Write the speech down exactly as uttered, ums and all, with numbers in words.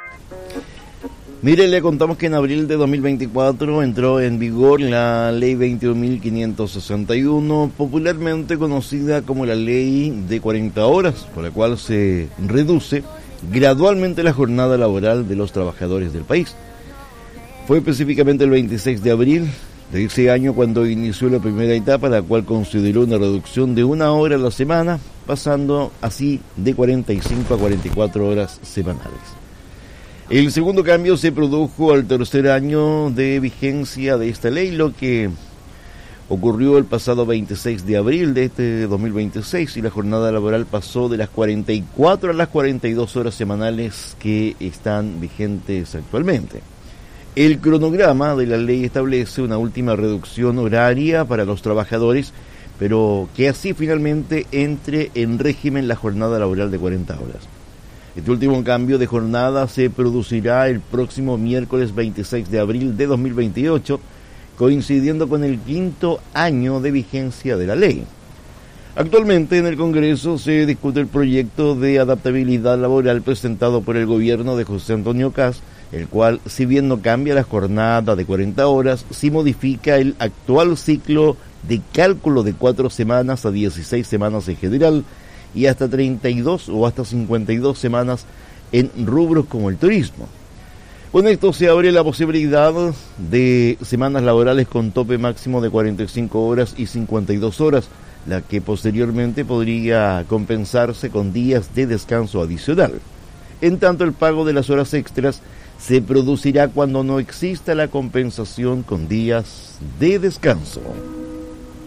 Mire, le contamos que en abril de dos mil veinticuatro entró en vigor la Ley veintiún mil quinientos sesenta y uno, popularmente conocida como la Ley de cuarenta horas, por la cual se reduce gradualmente la jornada laboral de los trabajadores del país. Fue específicamente el veintiséis de abril de ese año cuando inició la primera etapa, la cual consideró una reducción de una hora a la semana, pasando así de cuarenta y cinco a cuarenta y cuatro horas semanales. El segundo cambio se produjo al tercer año de vigencia de esta ley, lo que ocurrió el pasado veintiséis de abril de este dos mil veintiséis, y la jornada laboral pasó de las cuarenta y cuatro a las cuarenta y dos horas semanales que están vigentes actualmente. El cronograma de la ley establece una última reducción horaria para los trabajadores, pero que así finalmente entre en régimen la jornada laboral de cuarenta horas. Este último cambio de jornada se producirá el próximo miércoles veintiséis de abril de dos mil veintiocho, coincidiendo con el quinto año de vigencia de la ley. Actualmente en el Congreso se discute el proyecto de adaptabilidad laboral presentado por el gobierno de José Antonio Kast, el cual, si bien no cambia la jornada de cuarenta horas, sí modifica el actual ciclo de cálculo de cuatro semanas a dieciséis semanas en general, y hasta treinta y dos o hasta cincuenta y dos semanas en rubros como el turismo. Con esto se abre la posibilidad de semanas laborales con tope máximo de cuarenta y cinco horas y cincuenta y dos horas, la que posteriormente podría compensarse con días de descanso adicional. En tanto, el pago de las horas extras se producirá cuando no exista la compensación con días de descanso.